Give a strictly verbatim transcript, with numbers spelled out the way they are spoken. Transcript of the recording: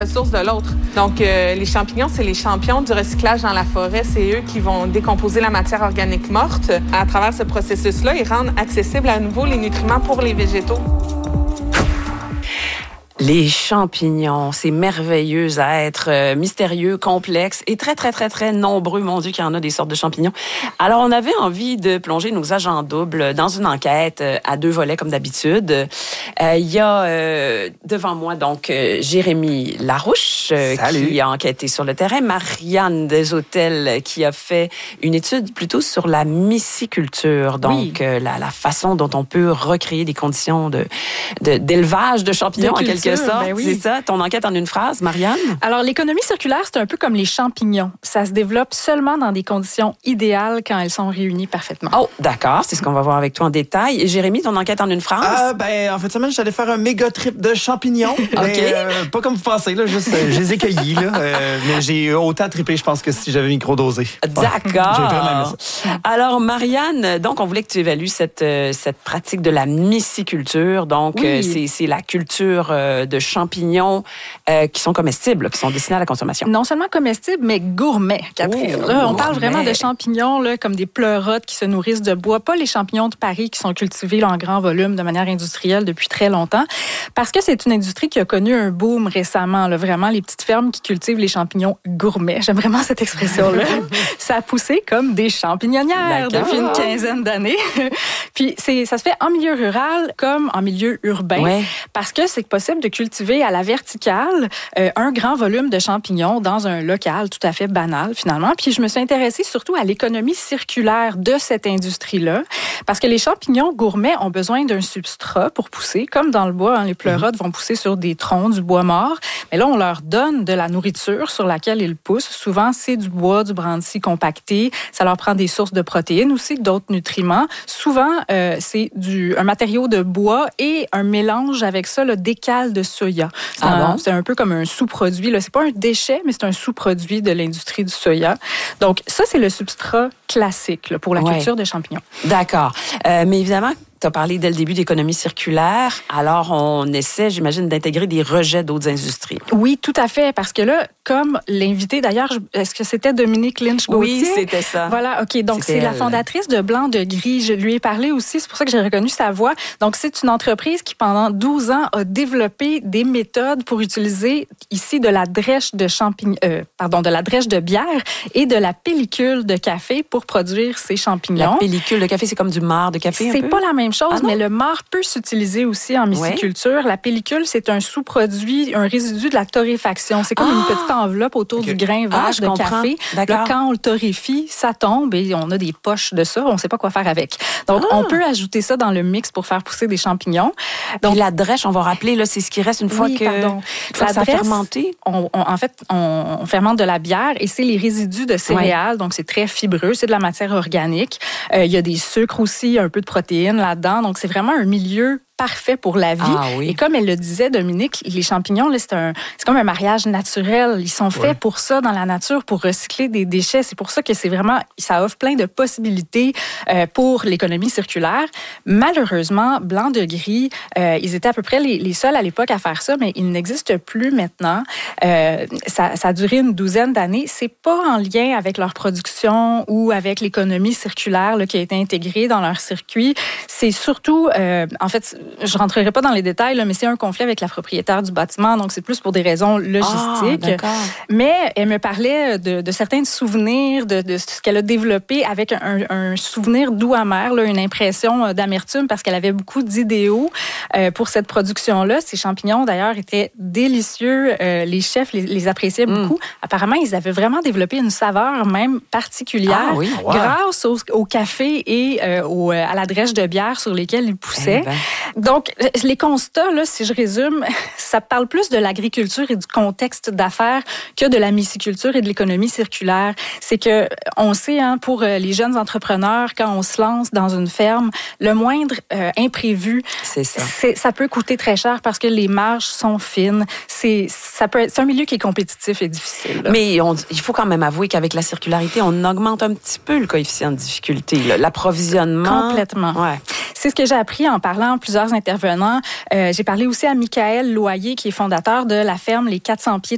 ressources de l'autre. Donc, euh, les champignons, c'est les champions du recyclage dans la forêt. C'est eux qui vont décomposer la matière organique morte. À travers ce processus-là, ils rendent accessibles à nouveau les nutriments pour les végétaux. Les champignons, c'est merveilleux à être euh, mystérieux, complexe et très, très, très, très nombreux. Mon Dieu, qu'il y en a des sortes de champignons. Alors, on avait envie de plonger nos agents doubles dans une enquête euh, à deux volets, comme d'habitude. Euh, il y a euh, devant moi, donc, euh, Jérémy Larouche, euh, qui a enquêté sur le terrain. Marianne Deshôtels, qui a fait une étude plutôt sur la myciculture. Donc, oui. euh, la, la façon dont on peut recréer des conditions de, de, d'élevage de champignons, de en quelque sorte. Ben oui. C'est ça, ton enquête en une phrase, Marianne? Alors, l'économie circulaire, c'est un peu comme les champignons. Ça se développe seulement dans des conditions idéales quand elles sont réunies parfaitement. Oh, d'accord. C'est ce qu'on va voir avec toi en détail. Et Jérémy, ton enquête en une phrase? Ah, ben, en fait, semaine, j'allais faire un méga trip de champignons. OK. Mais, euh, pas comme vous pensez, là. Juste, euh, je les ai cueillis, là. Euh, mais j'ai autant trippé, je pense, que si j'avais micro-dosé. D'accord. Ouais, j'ai vraiment aimé ça. Alors, Marianne, donc, on voulait que tu évalues cette, euh, cette pratique de la myciculture. Donc, oui. euh, c'est, c'est la culture euh, de champignons euh, qui sont comestibles, qui sont destinés à la consommation. Non seulement comestibles, mais gourmets, Catherine. Oh, là, on gourmet. Parle vraiment de champignons là, comme des pleurotes qui se nourrissent de bois, pas les champignons de Paris qui sont cultivés là, en grand volume de manière industrielle depuis très longtemps, parce que c'est une industrie qui a connu un boom récemment. Là, vraiment, les petites fermes qui cultivent les champignons gourmets. J'aime vraiment cette expression-là. Ça a poussé comme des champignonnières D'accord. depuis une quinzaine d'années. Puis, c'est, ça se fait en milieu rural comme en milieu urbain, ouais. parce que c'est possible de cultiver à la verticale euh, un grand volume de champignons dans un local tout à fait banal, finalement. Puis je me suis intéressée surtout à l'économie circulaire de cette industrie-là, parce que les champignons gourmets ont besoin d'un substrat pour pousser, comme dans le bois. Hein, les pleurotes vont pousser sur des troncs du bois mort. Mais là, on leur donne de la nourriture sur laquelle ils poussent. Souvent, c'est du bois, du brindisi compacté. Ça leur prend des sources de protéines aussi, d'autres nutriments. Souvent, euh, c'est du, un matériau de bois et un mélange avec ça, le décale de soya. C'est, ah un, bon? c'est un peu comme un sous-produit. Là. C'est pas un déchet, mais c'est un sous-produit de l'industrie du soya. Donc, ça, c'est le substrat classique là, pour la ouais. culture de champignons. D'accord. Euh, mais évidemment, tu as parlé dès le début d'économie circulaire. Alors, on essaie, j'imagine, d'intégrer des rejets d'autres industries. Oui, tout à fait. Parce que là, comme l'invité, d'ailleurs, est-ce que c'était Dominique Lynch-Gauthier? Oui, c'était ça. Voilà, OK. Donc, c'était c'est elle. La fondatrice de Blanc de Gris. Je lui ai parlé aussi. C'est pour ça que j'ai reconnu sa voix. Donc, c'est une entreprise qui, pendant douze ans, a développé des méthodes pour utiliser ici de la drèche de champignons, euh, pardon, de la drèche de bière et de la pellicule de café pour produire ces champignons. La pellicule de café, c'est comme du marc de café un C'est peu? pas la même chose, ah mais le marc peut s'utiliser aussi en myciculture. Ouais. La pellicule, c'est un sous-produit, un résidu de la torréfaction. C'est comme ah! une petite enveloppe autour okay. du grain vert ah, de comprends. Café. Là, quand on le torréfie, ça tombe et on a des poches de ça. On ne sait pas quoi faire avec. Donc, ah! on peut ajouter ça dans le mix pour faire pousser des champignons. Donc, puis la drèche, on va rappeler, là, c'est ce qui reste une fois oui, que pardon. Ça a fermenté. On, on, en fait, on, on fermente de la bière et c'est les résidus de céréales. Ouais. Donc, c'est très fibreux. C'est de la matière organique. Euh, il y a des sucres aussi, un peu de protéines là-dedans. Donc, c'est vraiment un milieu parfait pour la vie. Ah, oui. Et comme elle le disait, Dominique, les champignons, là, c'est, un, c'est comme un mariage naturel. Ils sont faits ouais. pour ça dans la nature, pour recycler des déchets. C'est pour ça que c'est vraiment, ça offre plein de possibilités euh, pour l'économie circulaire. Malheureusement, Blanc de Gris, euh, ils étaient à peu près les, les seuls à l'époque à faire ça, mais ils n'existent plus maintenant. Euh, ça, ça a duré une douzaine d'années. C'est pas en lien avec leur production ou avec l'économie circulaire là, qui a été intégrée dans leur circuit. C'est surtout, euh, en fait, je ne rentrerai pas dans les détails, là, mais c'est un conflit avec la propriétaire du bâtiment, donc c'est plus pour des raisons logistiques. Ah, mais elle me parlait de, de certains souvenirs, de, de ce qu'elle a développé avec un, un souvenir doux amer, là, une impression d'amertume parce qu'elle avait beaucoup d'idéaux euh, pour cette production-là. Ces champignons, d'ailleurs, étaient délicieux. Euh, les chefs les, les appréciaient mm. beaucoup. Apparemment, ils avaient vraiment développé une saveur même particulière ah, oui. wow. grâce au, au café et euh, au, à la drèche de bière sur lesquelles ils poussaient. Eh ben. Donc, les constats, là, si je résume, ça parle plus de l'agriculture et du contexte d'affaires que de la myciculture et de l'économie circulaire. C'est que, on sait, hein, pour les jeunes entrepreneurs, quand on se lance dans une ferme, le moindre euh, imprévu, c'est ça. C'est, ça peut coûter très cher parce que les marges sont fines. C'est, ça peut être, c'est un milieu qui est compétitif et difficile. Là. Mais on, il faut quand même avouer qu'avec la circularité, on augmente un petit peu le coefficient de difficulté, là. L'approvisionnement. Complètement. Ouais. C'est ce que j'ai appris en parlant à plusieurs intervenants. Euh, j'ai parlé aussi à Michael Loyer, qui est fondateur de la ferme Les quatre cents pieds